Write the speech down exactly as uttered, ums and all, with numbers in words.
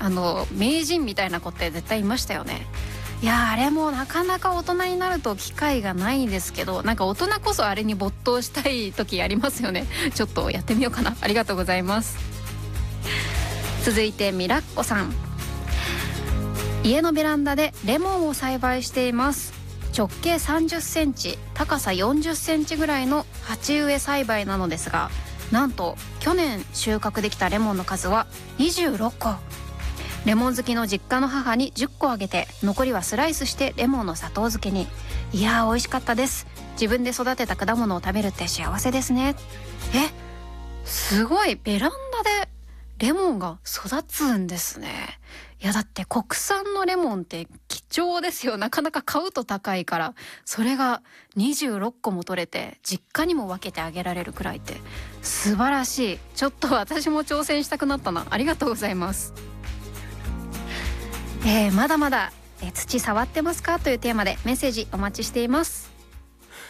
あの名人みたいな子って絶対いましたよね。いやあれもなかなか大人になると機会がないんですけど、なんか大人こそあれに没頭したい時ありますよね。ちょっとやってみようかな。ありがとうございます。続いてミラッコさん。家のベランダでレモンを栽培しています。直径さんじゅっセンチ、高さよんじゅっセンチぐらいの鉢植え栽培なのですが、なんと去年収穫できたレモンの数はにじゅうろっこ。レモン好きの実家の母にじゅっこあげて、残りはスライスしてレモンの砂糖漬けに。いやー美味しかったです。自分で育てた果物を食べるって幸せですね。え、すごい、ベランダでレモンが育つんですね。いやだって国産のレモンって貴重ですよ。なかなか買うと高いから、それがにじゅうろっこも取れて実家にも分けてあげられるくらいって素晴らしい。ちょっと私も挑戦したくなったな。ありがとうございます。えー、まだまだ、えー、土触ってますかというテーマでメッセージお待ちしています。